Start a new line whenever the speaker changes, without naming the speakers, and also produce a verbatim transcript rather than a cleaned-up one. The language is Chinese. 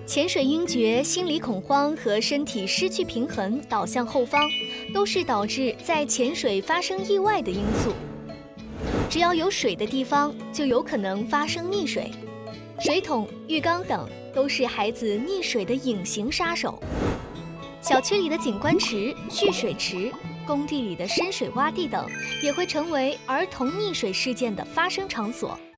潜水晕厥、心理恐慌和身体失去平衡倒向后方，都是导致在潜水发生意外的因素。只要有水的地方，就有可能发生溺水。水桶、浴缸等都是孩子溺水的隐形杀手。小区里的景观池、蓄水池、工地里的深水洼地等，也会成为儿童溺水事件的发生场所。